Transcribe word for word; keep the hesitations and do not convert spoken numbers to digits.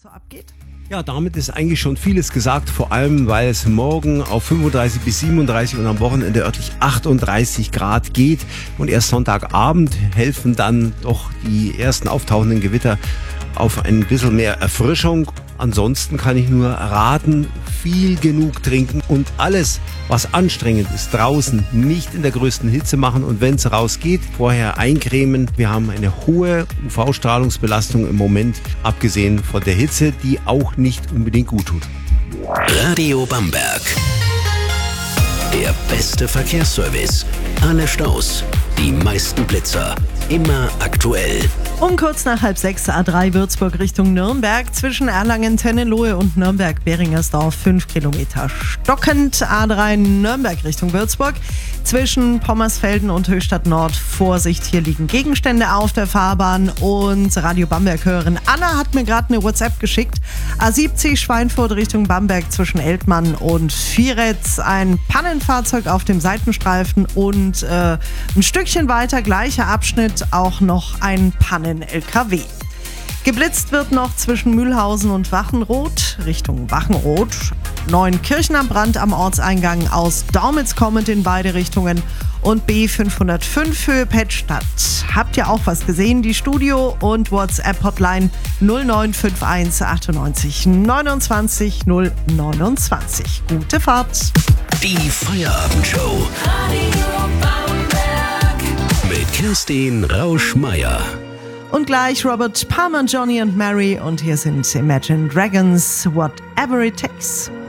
so abgeht? Ja, damit ist eigentlich schon vieles gesagt, vor allem weil es morgen auf fünfunddreißig bis siebenunddreißig und am Wochenende örtlich achtunddreißig Grad geht und erst Sonntagabend helfen dann doch die ersten auftauchenden Gewitter auf ein bisschen mehr Erfrischung. Ansonsten kann ich nur raten, viel genug trinken und alles, was anstrengend ist, draußen nicht in der größten Hitze machen und wenn es rausgeht, vorher eincremen. Wir haben eine hohe U V-Strahlungsbelastung im Moment, abgesehen von der Hitze, die auch nicht unbedingt gut tut. Radio Bamberg. Der beste Verkehrsservice. Alle Staus, die meisten Blitzer. Immer aktuell. Um kurz nach halb sechs A drei Würzburg Richtung Nürnberg, zwischen Erlangen-Tennenlohe und Nürnberg-Beringersdorf fünf Kilometer stockend. A drei Nürnberg Richtung Würzburg, zwischen Pommersfelden und Höchstadt Nord Vorsicht, hier liegen Gegenstände auf der Fahrbahn. Und Radio Bamberg hören. Anna hat mir gerade eine WhatsApp geschickt. A siebzig Schweinfurt Richtung Bamberg zwischen Eltmann und Vieretz, ein Pannenfahrzeug auf dem Seitenstreifen und äh, ein Stückchen weiter, gleicher Abschnitt, auch noch ein Pannen-L K W. Geblitzt wird noch zwischen Mühlhausen und Wachenroth Richtung Wachenroth. Neunkirchen am Brand am Ortseingang aus Dormitz kommend in beide Richtungen. Und B fünfhundertfünf Höhe Pettstadt. Habt ihr auch was gesehen? Die Studio- und WhatsApp-Hotline null neun fünf eins achtundneunzig neunundzwanzig null neunundzwanzig. Gute Fahrt! Die Feierabendshow. Mit Kerstin Rausch-Meier. Und gleich Robert Palmer, Johnny and Mary und hier sind Imagine Dragons, Whatever It Takes.